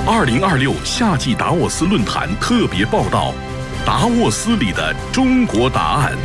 2026夏季达沃斯论坛特别报道：达沃斯里的中国答案。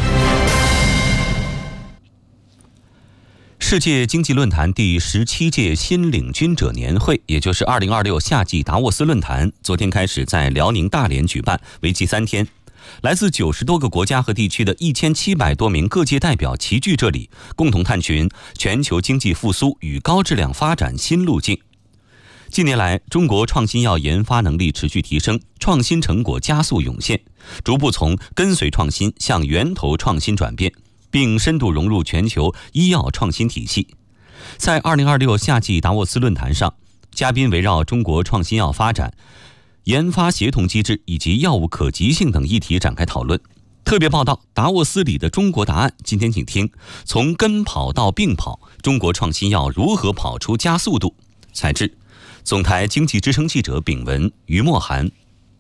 世界经济论坛第17届新领军者年会，也就是2026夏季达沃斯论坛，昨天开始在辽宁大连举办，为期3天。来自90多个国家和地区的1700多名各界代表齐聚这里，共同探寻全球经济复苏与高质量发展新路径。近年来，中国创新药研发能力持续提升，创新成果加速涌现，逐步从跟随创新向源头创新转变，并深度融入全球医药创新体系。在2026夏季达沃斯论坛上，嘉宾围绕中国创新药发展、研发协同机制以及药物可及性等议题展开讨论。特别报道：达沃斯里的中国答案。今天请听：从跟跑到并跑，中国创新药如何跑出加速度？采制总台经济之声记者丙文、于墨涵。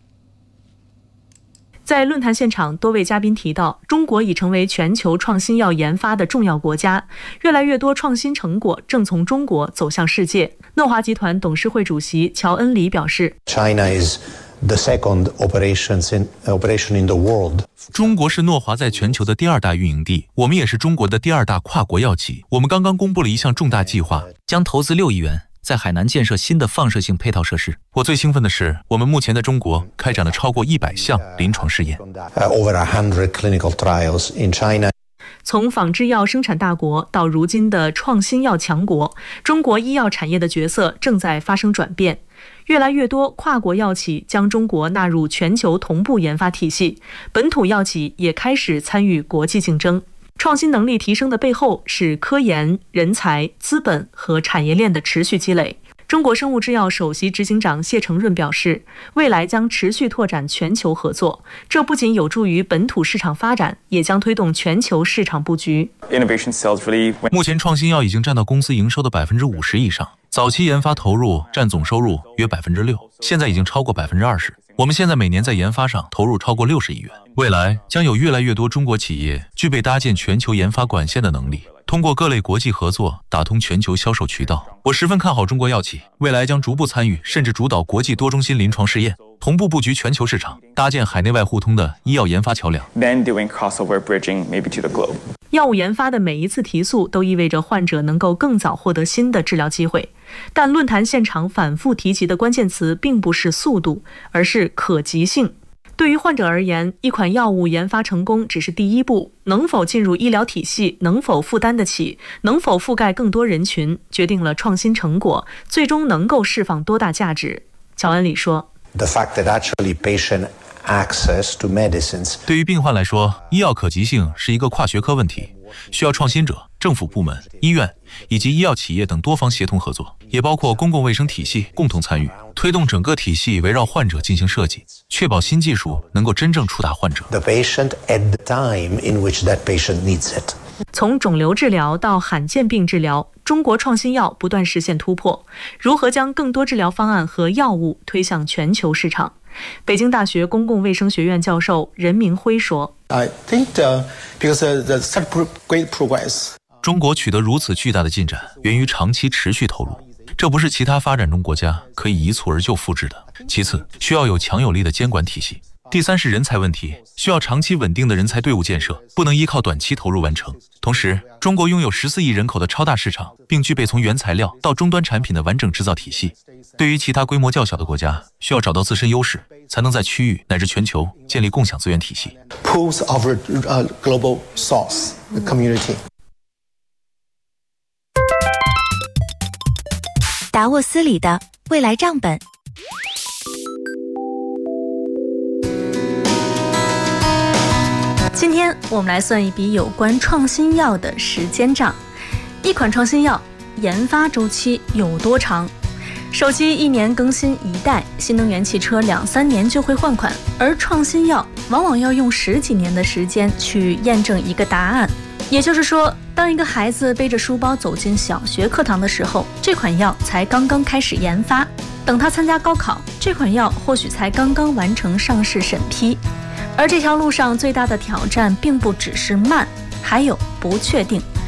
在论坛现场，多位嘉宾提到，中国已成为全球创新药研发的重要国家，越来越多创新成果正从中国走向世界。诺华集团董事会主席乔恩里表示 China is the second operation in the world. 中国是诺华在全球的第2大运营地，我们也是中国的第2大跨国药企。我们刚刚公布了一项重大计划，将投资6亿元。在海南建设新的放射性配套设施。我最兴奋的是，我们目前在中国开展了超过100项临床试验。 Over 100 clinical trials in China. 从仿制药生产大国到如今的创新药强国，中国医药产业的角色正在发生转变。越来越多跨国药企将中国纳入全球同步研发体系，本土药企也开始参与国际竞争。创新能力提升的背后是科研、人才、资本和产业链的持续积累。中国生物制药首席执行长谢成润表示，未来将持续拓展全球合作，这不仅有助于本土市场发展，也将推动全球市场布局。 目前创新药已经占到公司营收的50%以上，早期研发投入占总收入约6%，现在已经超过20%。我们现在每年在研发上投入超过60亿元，未来将有越来越多中国企业具备搭建全球研发管线的能力，通过各类国际合作打通全球销售渠道。我十分看好中国药企，未来将逐步参与甚至主导国际多中心临床试验，同步布局全球市场，搭建海内外互通的医药研发桥梁。 药物研发的每一次提速都意味着患者能够更早获得新的治疗机会，但论坛现场反复提及的关键词并不是速度，而是可及性。对于患者而言，一款药物研发成功只是第一步，能否进入医疗体系，能否负担得起，能否覆盖更多人群，决定了创新成果最终能够释放多大价值。乔恩里说， The fact that actually patient access to medicines. 对于病患来说，医药可及性是一个跨学科问题，需要创新者、政府部门、医院以及医药企业等多方协同合作，也包括公共卫生体系共同参与，推动整个体系围绕患者进行设计，确保新技术能够真正触达患者。 The patient at the time in which that patient needs it. 从肿瘤治疗到罕见病治疗，中国创新药不断实现突破。如何将更多治疗方案和药物推向全球市场？北京大学公共卫生学院教授任明辉说 I think because the such great progress. 中国取得如此巨大的进展，源于长期持续投入，这不是其他发展中国家可以一蹴而就复制的。其次，需要有强有力的监管体系。第三是人才问题，需要长期稳定的人才队伍建设，不能依靠短期投入完成。同时，中国拥有14亿人口的超大市场，并具备从原材料到终端产品的完整制造体系。对于其他规模较小的国家，需要找到自身优势，才能在区域乃至全球建立共享资源体系。 Pulls our global source community. 达沃斯里的未来账本。 今天我们来算一笔有关创新药的时间账。一款创新药研发周期有多长？手机1年更新1代，新能源汽车2-3年就会换款，而创新药往往要用10几年的时间去验证一个答案。也就是说，当一个孩子背着书包走进小学课堂的时候，这款药才刚刚开始研发；等他参加高考，这款药或许才刚刚完成上市审批。而这条路上最大的挑战并不只是慢，还有不确定。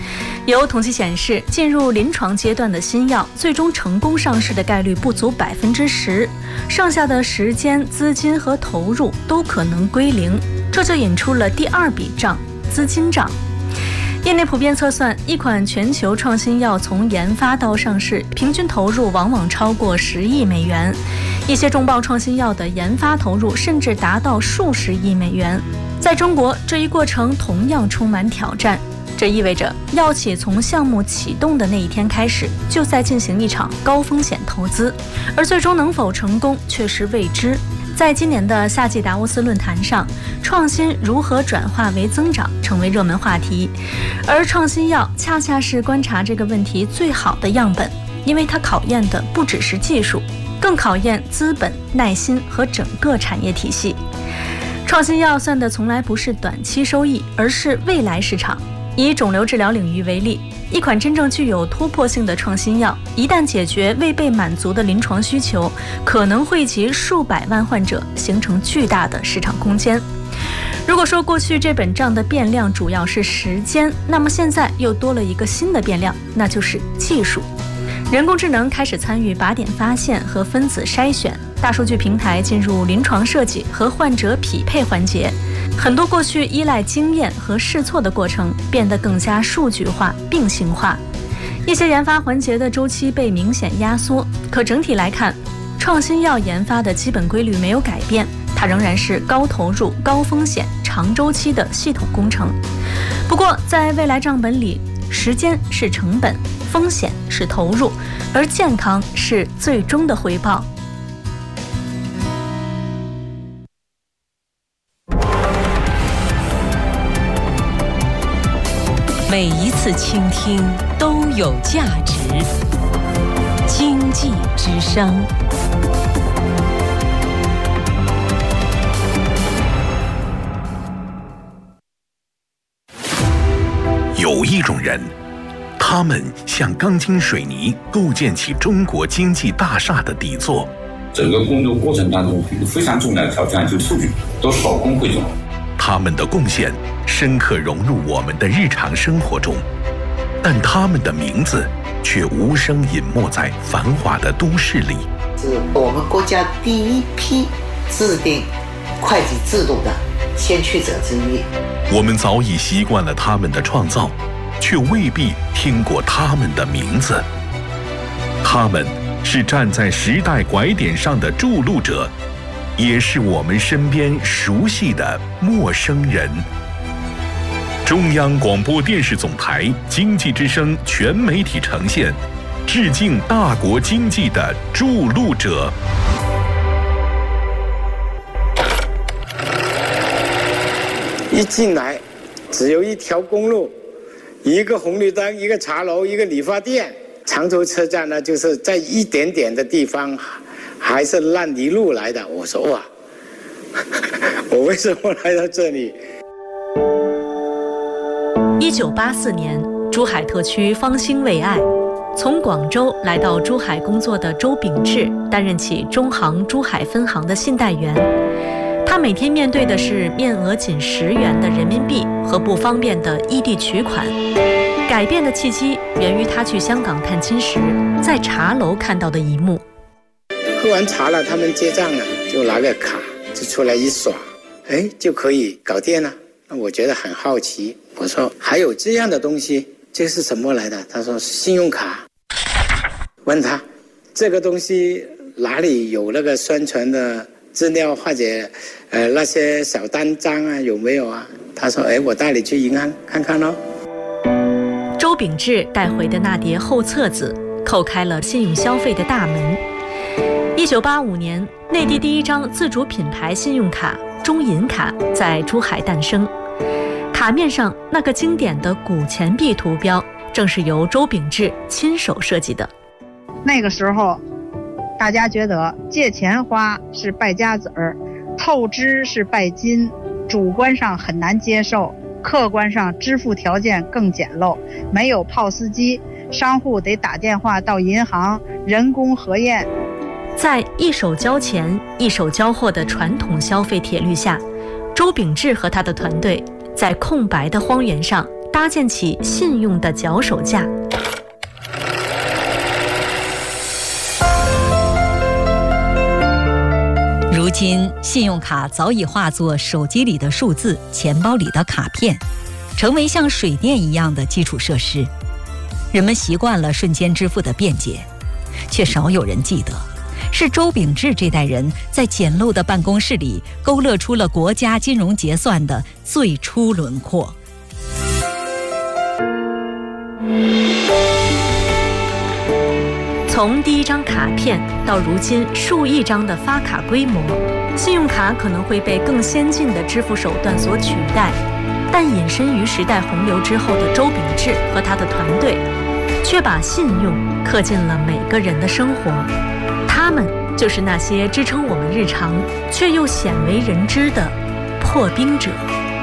有统计显示，进入临床阶段的新药最终成功上市的概率不足10%，剩下的时间、资金和投入都可能归零，这就引出了第二笔账——资金账。业内普遍测算，一款全球创新药从研发到上市，平均投入往往超过10亿美元，一些重磅创新药的研发投入甚至达到数十亿美元。在中国，这一过程同样充满挑战。这意味着药企从项目启动的那一天开始，就在进行一场高风险投资，而最终能否成功却是未知。在今年的夏季达沃斯论坛上，创新如何转化为增长成为热门话题，而创新药恰恰是观察这个问题最好的样本，因为它考验的不只是技术，更考验资本、耐心和整个产业体系。创新药算的从来不是短期收益，而是未来市场。以肿瘤治疗领域为例，一款真正具有突破性的创新药，一旦解决未被满足的临床需求，可能惠及数百万患者，形成巨大的市场空间。如果说过去这本账的变量主要是时间，那么现在又多了一个新的变量，那就是技术。人工智能开始参与靶点发现和分子筛选，大数据平台进入临床设计和患者匹配环节，很多过去依赖经验和试错的过程变得更加数据化、并行化。一些研发环节的周期被明显压缩，可整体来看，创新药研发的基本规律没有改变，它仍然是高投入、高风险、长周期的系统工程。不过，在未来账本里，时间是成本，风险是投入，而健康是最终的回报。 每一次倾听都有价值。经济之声。 有一种人，他们像钢筋水泥构建起中国经济大厦的底座。 整个工作过程当中，一个非常重要的挑战就是数据都手工汇总。 他们的贡献深刻融入我们的日常生活中，但他们的名字却无声隐没在繁华的都市里。 是我们国家第一批制定会计制度的先驱者之一。 我们早已习惯了他们的创造，却未必听过他们的名字。他们是站在时代拐点上的筑路者，也是我们身边熟悉的陌生人。中央广播电视总台经济之声全媒体呈现，致敬大国经济的筑路者。 一进来只有一条公路，一个红绿灯，一个茶楼，一个理发店。常州车站呢，就是在一点点的地方还是烂泥路来的。我说哇，我为什么来到这里 ？1984年，珠海特区方兴未艾，从广州来到珠海工作的周秉志担任起中行珠海分行的信贷员。他每天面对的是面额仅10元的人民币和不方便的异地取款。改变的契机源于他去香港探亲时，在茶楼看到的一幕。 喝完茶了，他们结账了，就拿个卡就出来一刷，就可以搞定了。那我觉得很好奇，我说还有这样的东西，这是什么来的？他说是信用卡。问他这个东西哪里有那个宣传的资料或者那些小单张啊，有没有啊？他说我带你去银行看看咯。 周秉志带回的那叠厚册子叩开了信用消费的大门。1985年，内地第一张自主品牌信用卡中银卡在珠海诞生。卡面上那个经典的古钱币图标，正是由周秉志亲手设计的。 那个时候大家觉得借钱花是败家子儿，透支是拜金，主观上很难接受，客观上支付条件更简陋，没有 POS 机，商户得打电话到银行人工核验。 在一手交钱一手交货的传统消费铁律下，周秉志和他的团队在空白的荒原上搭建起信用的脚手架。 如今，信用卡早已化作手机里的数字、钱包里的卡片，成为像水电一样的基础设施。人们习惯了瞬间支付的便捷，却少有人记得，是周秉志这代人在简陋的办公室里勾勒出了国家金融结算的最初轮廓。 从第一张卡片到如今数亿张的发卡规模，信用卡可能会被更先进的支付手段所取代，但隐身于时代洪流之后的周秉志和他的团队，却把信用刻进了每个人的生活。他们就是那些支撑我们日常却又鲜为人知的破冰者。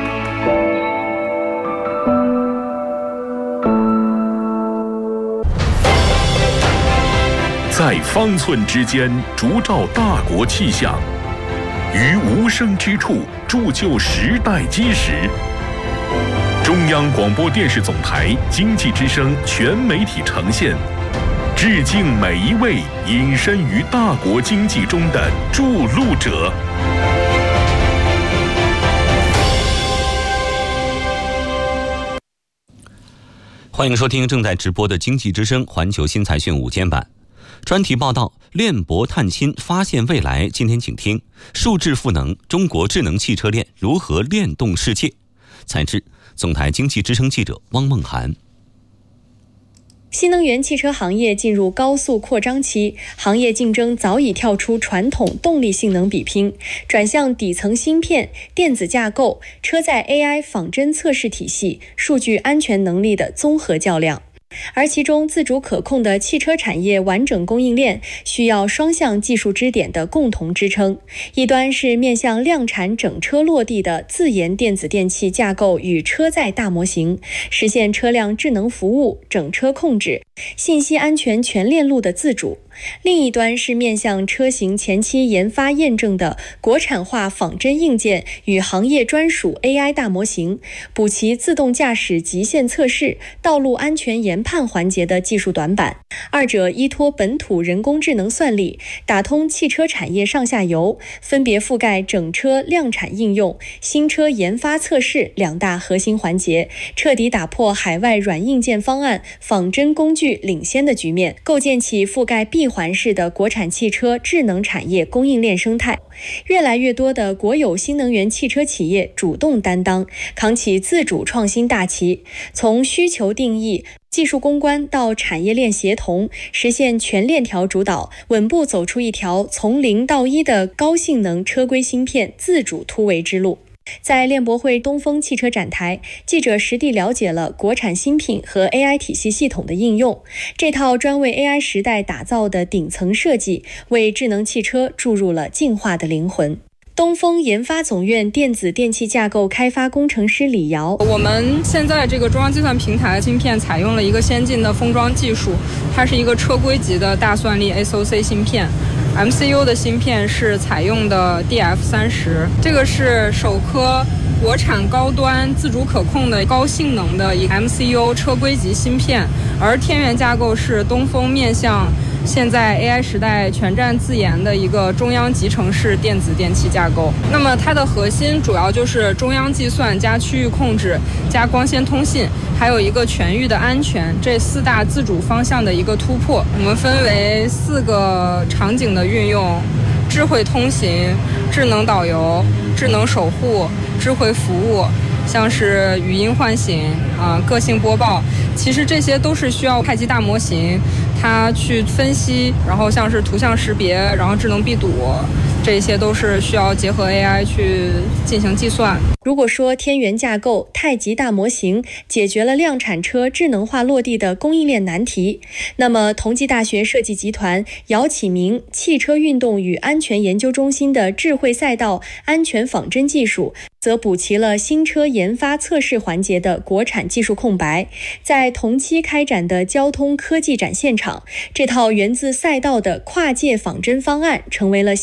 在方寸之间烛照大国气象，于无声之处铸就时代基石。中央广播电视总台经济之声全媒体呈现，致敬每一位隐身于大国经济中的筑路者。 欢迎收听正在直播的经济之声环球新财讯午间版。专题报道：链博探新发现未来。今天请听数智赋能，中国智能汽车链如何链动世界。采制总台经济之声记者汪梦涵。 新能源汽车行业进入高速扩张期，行业竞争早已跳出传统动力性能比拼，转向底层芯片、电子架构、车载 AI 仿真测试体系、数据安全能力的综合较量。而其中自主可控的汽车产业完整供应链需要双向技术支点的共同支撑，一端是面向量产整车落地的自研电子电器架构与车载大模型，实现车辆智能服务、整车控制、信息安全全链路的自主；另一端是面向车型前期研发验证的国产化仿真硬件与行业专属 AI 大模型，补齐自动驾驶极限测试、道路安全研判环节的技术短板。二者依托本土人工智能算力，打通汽车产业上下游，分别覆盖整车量产应用、新车研发测试两大核心环节，彻底打破海外软硬件方案、仿真工具领先的局面，构建起覆盖闭环式的国产汽车智能产业供应链生态。越来越多的国有新能源汽车企业主动担当，扛起自主创新大旗，从需求定义、技术攻关到产业链协同，实现全链条主导，稳步走出一条从零到一的高性能车规芯片自主突围之路。在链博会东风汽车展台，记者实地了解了国产新品和 AI 体系系统的应用。这套专为 AI 时代打造的顶层设计，为智能汽车注入了进化的灵魂。东风研发总院电子电气架构开发工程师李瑶： 我们现在这个中央计算平台芯片采用了一个先进的封装技术，它是一个车规级的大算力 SoC 芯片。MCU 的芯片是采用的 DF30， 这个是首颗国产高端自主可控的高性能的一个 MCU 车规级芯片，而天元架构是东风面向现在 AI 时代全站自研的一个中央集成式电子电气架构。那么它的核心主要就是中央计算加区域控制加光纤通信，还有一个全域的安全，这四大自主方向的一个突破。我们分为4个场景的运用：智慧通行、智能导游、智能守护、智慧服务，像是语音唤醒、个性播报。其实这些都是需要太极大模型它去分析，然后像是图像识别，然后智能闭堵，这些都是需要结合 AI 去进行计算。 如果说天元架构、太极大模型解决了量产车智能化落地的供应链难题，那么同济大学设计集团姚启明汽车运动与安全研究中心的智慧赛道安全仿真技术，则补齐了新车研发测试环节的国产技术空白。在同期开展的交通科技展现场，这套源自赛道的跨界仿真方案成为了现场的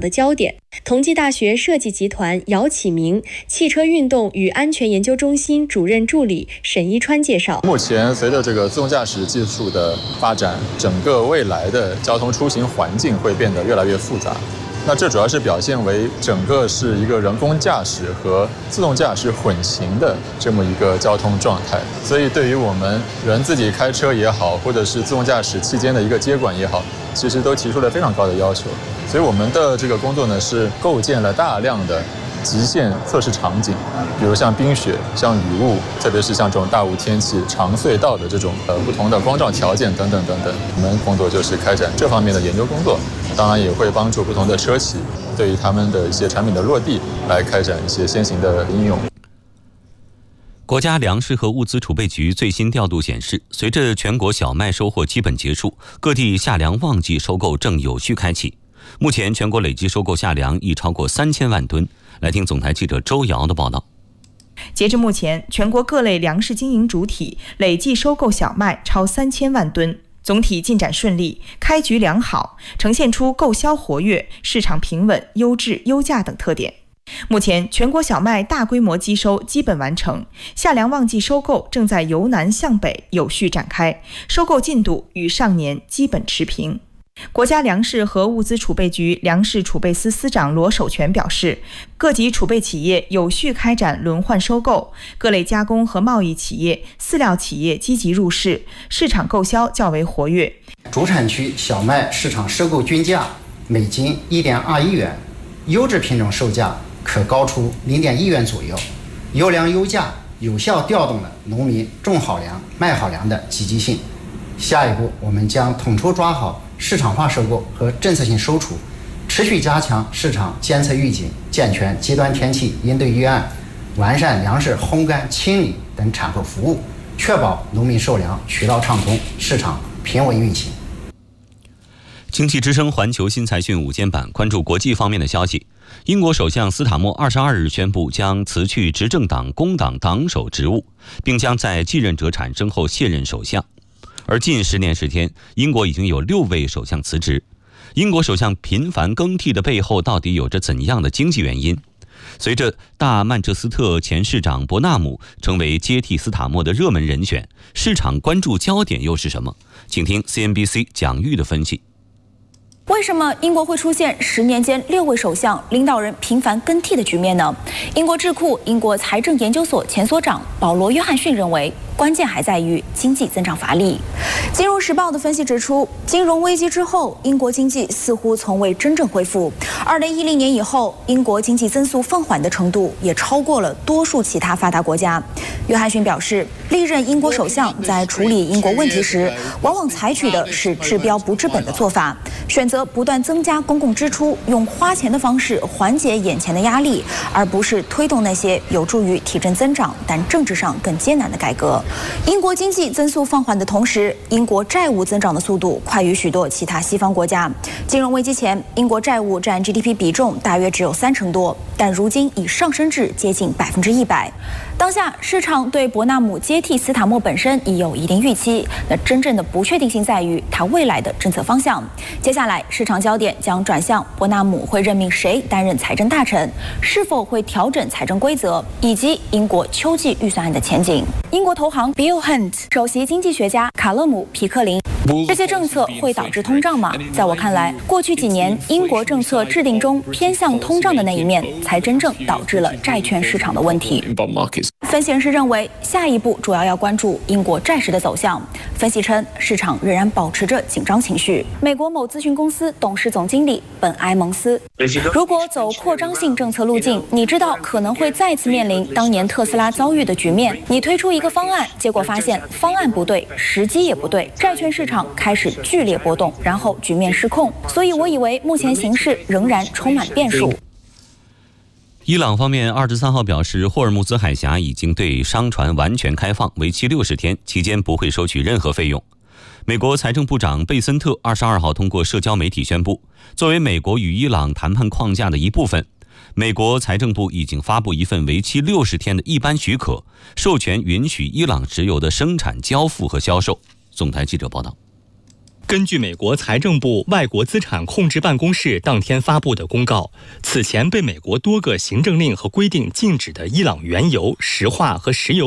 的焦点。同济大学设计集团姚启明汽车运动与安全研究中心主任助理沈一川介绍， 目前随着这个自动驾驶技术的发展，整个未来的交通出行环境会变得越来越复杂。那这主要是表现为整个是一个人工驾驶和自动驾驶混行的这么一个交通状态，所以对于我们人自己开车也好，或者是自动驾驶期间的一个接管也好，其实都提出了非常高的要求。所以我们的这个工作呢，是构建了大量的极限测试场景，比如像冰雪、像雨雾，特别是像这种大雾天气、长隧道的这种不同的光照条件等等等等。我们工作就是开展这方面的研究工作，当然也会帮助不同的车企对于他们的一些产品的落地来开展一些先行的应用。 国家粮食和物资储备局最新调度显示，随着全国小麦收获基本结束，各地夏粮旺季收购正有序开启。目前全国累计收购夏粮已超过3000万吨。来听总台记者周瑶的报道。 截至目前，全国各类粮食经营主体累计收购小麦超3000万吨，总体进展顺利，开局良好，呈现出购销活跃、市场平稳、优质优价等特点。目前全国小麦大规模机收基本完成，夏粮旺季收购正在由南向北有序展开，收购进度与上年基本持平。国家粮食和物资储备局粮食储备司司长罗守全表示，各级储备企业有序开展轮换收购，各类加工和贸易企业、饲料企业积极入市，市场购销较为活跃。 主产区小麦市场收购均价每斤1.2亿元，优质品种售价可高出0.1元左右，优粮优价有效调动了农民种好粮、卖好粮的积极性。下一步，我们将统筹抓好市场化收购和政策性收储，持续加强市场监测预警，健全极端天气应对预案，完善粮食烘干、清理等产后服务，确保农民售粮渠道畅通，市场平稳运行。 经济之声环球新财讯午间版关注国际方面的消息。英国首相斯塔默22日宣布将辞去执政党工党党首职务，并将在继任者产生后卸任首相。而近10年时间，英国已经有6位首相辞职。英国首相频繁更替的背后，到底有着怎样的经济原因？随着大曼彻斯特前市长伯纳姆成为接替斯塔默的热门人选，市场关注焦点又是什么？请听 CNBC 蒋玉的分析。 为什么英国会出现10年间6位首相领导人频繁更替的局面呢？英国智库英国财政研究所前所长保罗·约翰逊认为，关键还在于经济增长乏力。金融时报的分析指出，金融危机之后，英国经济似乎从未真正恢复。2010年以后，英国经济增速放缓的程度也超过了多数其他发达国家。约翰逊表示，历任英国首相在处理英国问题时，往往采取的是治标不治本的做法，选择不断增加公共支出，用花钱的方式缓解眼前的压力，而不是推动那些有助于提振增长但政治上更艰难的改革。英国经济增速放缓的同时，英国债务增长的速度快于许多其他西方国家。金融危机前，英国债务占 GDP 比重大约只有30%多，但如今已上升至接近100%。当下市场对伯纳姆接替斯塔默本身已有一定预期，那真正的不确定性在于他未来的政策方向。接下来市场焦点将转向伯纳姆会任命谁担任财政大臣，是否会调整财政规则，以及英国秋季预算案的前景。英国投行 Bill Hunt 首席经济学家卡勒姆·皮克林，这些政策会导致通胀吗？在我看来，过去几年英国政策制定中偏向通胀的那一面，才真正导致了债券市场的问题。分析人士认为，下一步主要关注英国债市的走向。分析称，市场仍然保持着紧张情绪。美国某咨询公司董事总经理本·埃蒙斯，如果走扩张性政策路径，你知道可能会再次面临当年特斯拉遭遇的局面。你推出一个方案，结果发现方案不对，时机也不对，债券市场开始剧烈波动，然后局面失控。所以我以为目前形势仍然充满变数。 伊朗方面23号表示，霍尔木兹海峡已经对商船完全开放，为期60天，期间不会收取任何费用。美国财政部长贝森特22号通过社交媒体宣布，作为美国与伊朗谈判框架的一部分，美国财政部已经发布一份为期60天的一般许可，授权允许伊朗石油的生产、交付和销售。总台记者报道。 根据美国财政部外国资产控制办公室当天发布的公告，此前被美国多个行政令和规定禁止的伊朗原油、石化和石油